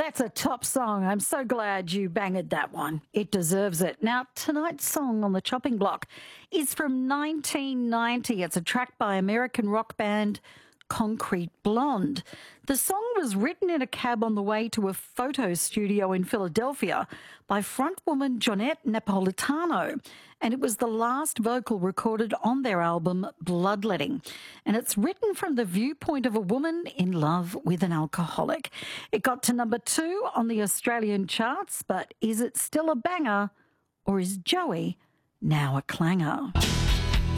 That's a top song. I'm so glad you banged that one. It deserves it. Now, tonight's song on the chopping block is from 1990. It's a track by American rock band Concrete Blonde. The song was written in a cab on the way to a photo studio in Philadelphia by frontwoman Jonette Napolitano, and it was the last vocal recorded on their album Bloodletting. And it's written from the viewpoint of a woman in love with an alcoholic. It got to number 2 on the Australian charts, but is it still a banger, or is Joey now a clanger?